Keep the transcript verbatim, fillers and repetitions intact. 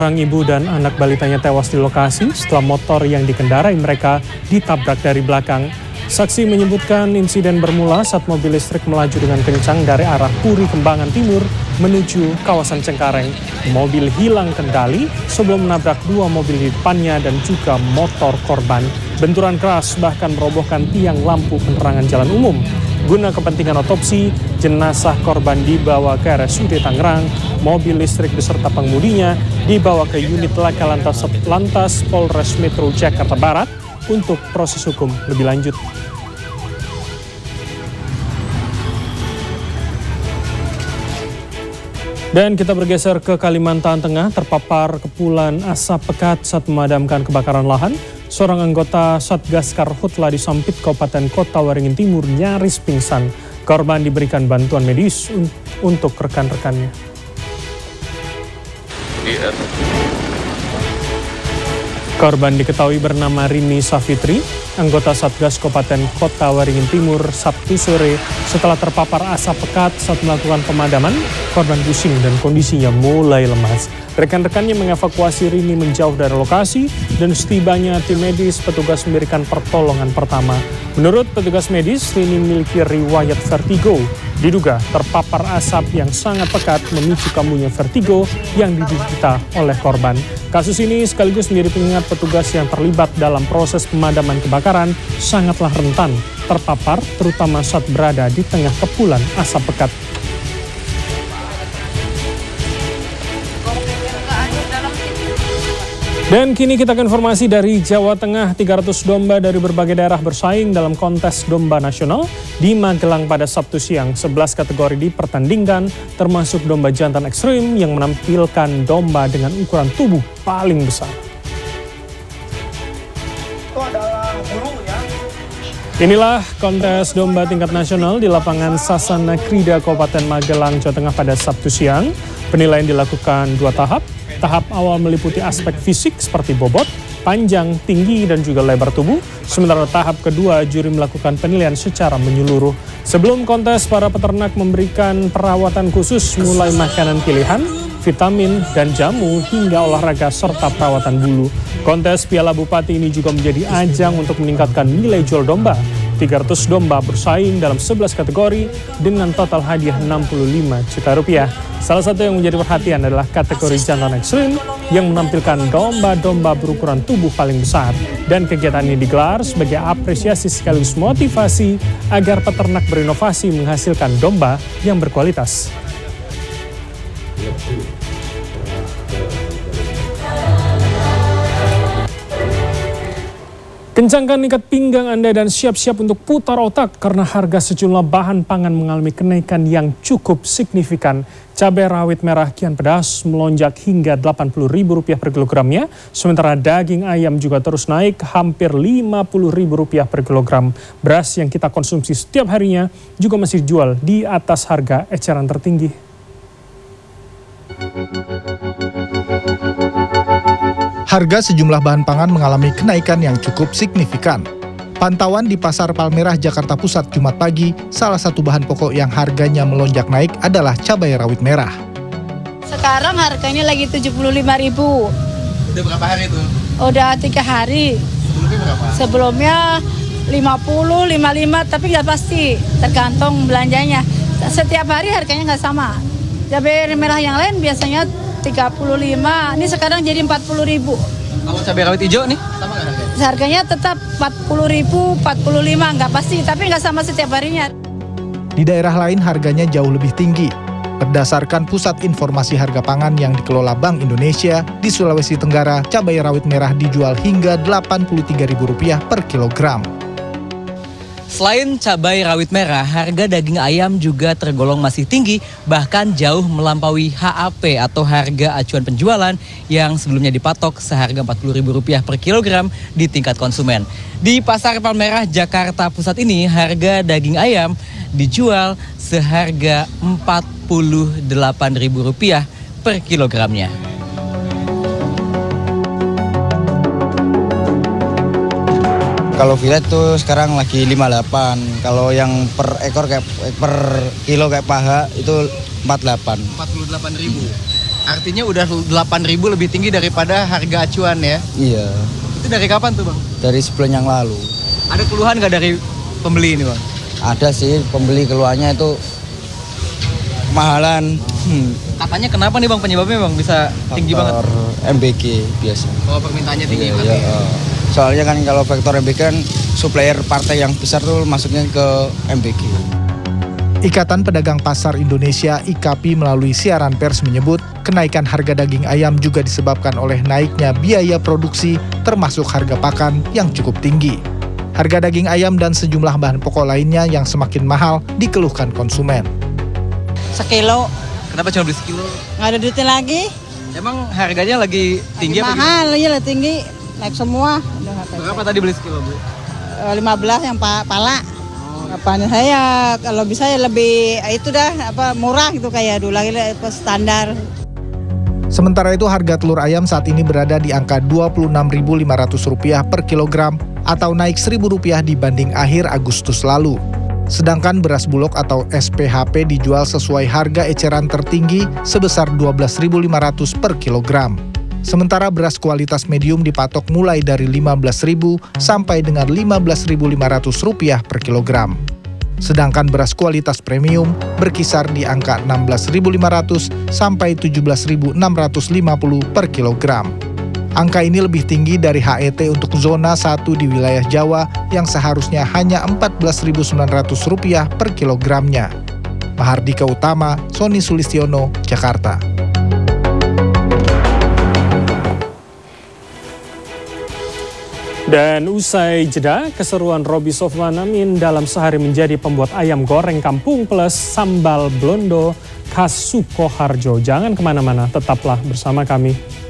Seorang ibu dan anak balitanya tewas di lokasi setelah motor yang dikendarai mereka ditabrak dari belakang. Saksi menyebutkan insiden bermula saat mobil listrik melaju dengan kencang dari arah Puri Kembangan Timur menuju kawasan Cengkareng. Mobil hilang kendali sebelum menabrak dua mobil di depannya dan juga motor korban. Benturan keras bahkan merobohkan tiang lampu penerangan jalan umum. Guna kepentingan otopsi, jenazah korban dibawa ke R S U D Tangerang. Mobil listrik beserta pengemudinya dibawa ke unit Laka Lantas, Lantas Polres Metro Jakarta Barat untuk proses hukum lebih lanjut. Dan kita bergeser ke Kalimantan Tengah, terpapar kepulan asap pekat saat memadamkan kebakaran lahan. Seorang anggota Satgas Karhutla di Sampit, Kabupaten Kota Waringin Timur nyaris pingsan. Korban diberikan bantuan medis un- untuk rekan-rekannya. Yeah. Korban diketahui bernama Rini Safitri, anggota Satgas Kabupaten Kota Waringin Timur Sabtu sore. Setelah terpapar asap pekat saat melakukan pemadaman, korban pusing dan kondisinya mulai lemas. Rekan-rekannya mengevakuasi Rini menjauh dari lokasi dan setibanya tim medis petugas memberikan pertolongan pertama. Menurut petugas medis, Rini memiliki riwayat vertigo. Diduga terpapar asap yang sangat pekat memicu kambuhnya vertigo yang diderita oleh korban. Kasus ini sekaligus menjadi pengingat petugas yang terlibat dalam proses pemadaman kebakaran sangatlah rentan terpapar terutama saat berada di tengah kepulan asap pekat. Dan kini kita ke informasi dari Jawa Tengah. Tiga ratus domba dari berbagai daerah bersaing dalam kontes domba nasional di Magelang pada Sabtu siang. sebelas kategori dipertandingkan, termasuk domba jantan ekstrim yang menampilkan domba dengan ukuran tubuh paling besar. Inilah kontes domba tingkat nasional di lapangan Sasana Krida Kabupaten Magelang, Jawa Tengah pada Sabtu siang. Penilaian dilakukan dua tahap. Tahap awal meliputi aspek fisik seperti bobot, panjang, tinggi, dan juga lebar tubuh. Sementara tahap kedua, juri melakukan penilaian secara menyeluruh. Sebelum kontes, para peternak memberikan perawatan khusus mulai makanan pilihan, vitamin, dan jamu hingga olahraga serta perawatan bulu. Kontes Piala Bupati ini juga menjadi ajang untuk meningkatkan nilai jual domba. tiga ratus domba bersaing dalam sebelas kategori dengan total hadiah enam puluh lima juta rupiah. Salah satu yang menjadi perhatian adalah kategori jantan ekstrim yang menampilkan domba-domba berukuran tubuh paling besar. Dan kegiatan ini digelar sebagai apresiasi sekaligus motivasi agar peternak berinovasi menghasilkan domba yang berkualitas. Kencangkan ikat pinggang Anda dan siap-siap untuk putar otak karena harga sejumlah bahan pangan mengalami kenaikan yang cukup signifikan. Cabai rawit merah kian pedas melonjak hingga delapan puluh ribu rupiah per kilogramnya, sementara daging ayam juga terus naik hampir lima puluh ribu rupiah per kilogram. Beras yang kita konsumsi setiap harinya juga masih jual di atas harga eceran tertinggi. Harga sejumlah bahan pangan mengalami kenaikan yang cukup signifikan. Pantauan di Pasar Palmerah, Jakarta Pusat Jumat pagi, salah satu bahan pokok yang harganya melonjak naik adalah cabai rawit merah. Sekarang harganya lagi tujuh puluh lima ribu. Udah berapa hari itu? Udah tiga hari. Sebelumnya berapa? Sebelumnya lima puluh, lima puluh lima, tapi nggak pasti, tergantung belanjanya. Setiap hari harganya nggak sama. Cabai merah yang lain biasanya tiga puluh lima, ini sekarang jadi empat puluh ribu. Kalau cabai rawit hijau nih, sama nggak harganya? Harganya tetap empat puluh ribu, empat puluh lima, nggak pasti, tapi nggak sama setiap harinya. Di daerah lain harganya jauh lebih tinggi. Berdasarkan Pusat Informasi Harga Pangan yang dikelola Bank Indonesia, di Sulawesi Tenggara, cabai rawit merah dijual hingga delapan puluh tiga ribu rupiah per kilogram. Selain cabai rawit merah, harga daging ayam juga tergolong masih tinggi, bahkan jauh melampaui H A P atau harga acuan penjualan yang sebelumnya dipatok seharga empat puluh ribu rupiah per kilogram di tingkat konsumen. Di Pasar Palmerah, Jakarta Pusat ini, harga daging ayam dijual seharga empat puluh delapan ribu rupiah per kilogramnya. Kalau fillet tuh sekarang lagi lima puluh delapan. Kalau yang per ekor kayak per kilo kayak paha itu empat puluh delapan. empat puluh delapan ribu. Artinya udah delapan ribu lebih tinggi daripada harga acuan ya? Iya. Itu dari kapan tuh Bang? Dari sebulan yang lalu. Ada keluhan nggak dari pembeli ini Bang? Ada sih pembeli keluarnya itu kemahalan. Hmm. Katanya kenapa nih Bang penyebabnya Bang bisa tinggi banget? Faktor M B G biasa. Oh permintaannya tinggi Iya, berarti. iya. Soalnya kan kalau faktor M B G kan supplier partai yang besar tuh masuknya ke M B G. Ikatan Pedagang Pasar Indonesia I K P melalui siaran pers menyebut kenaikan harga daging ayam juga disebabkan oleh naiknya biaya produksi termasuk harga pakan yang cukup tinggi. Harga daging ayam dan sejumlah bahan pokok lainnya yang semakin mahal dikeluhkan konsumen. Sekilo, Kenapa cuma beli sekilo? nggak ada duitnya lagi. Emang harganya lagi tinggi apa Lagi gimana? mahal, iya lah tinggi, naik semua. Udah nggak tahu. Berapa tadi beli sekilo Bu? Eh, lima belas yang pa pala. Apaan saya kalau bisa ya lebih itu dah apa murah gitu kayak dulu lagi apa, standar. Sementara itu harga telur ayam saat ini berada di angka dua puluh enam ribu lima ratus rupiah per kilogram atau naik seribu rupiah dibanding akhir Agustus lalu. Sedangkan beras bulog atau S P H P dijual sesuai harga eceran tertinggi sebesar dua belas ribu lima ratus per kilogram. Sementara beras kualitas medium dipatok mulai dari lima belas ribu sampai dengan lima belas ribu lima ratus rupiah per kilogram. Sedangkan beras kualitas premium berkisar di angka enam belas ribu lima ratus sampai tujuh belas ribu enam ratus lima puluh per kilogram. Angka ini lebih tinggi dari H E T untuk zona satu di wilayah Jawa yang seharusnya hanya empat belas ribu sembilan ratus rupiah per kilogramnya. Mahardika Utama, Sony Sulistiono, Jakarta. Dan usai jeda, keseruan Roby Sofwan Amin dalam sehari menjadi pembuat ayam goreng kampung plus sambal blondo khas Sukoharjo. Jangan kemana-mana, tetaplah bersama kami.